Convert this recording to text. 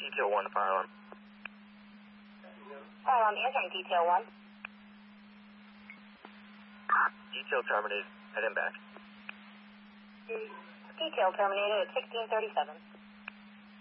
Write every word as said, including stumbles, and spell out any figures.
Detail one, fire alarm. Fire alarm answering detail one. Detail terminated. Head in back. Detail terminated at sixteen thirty-seven.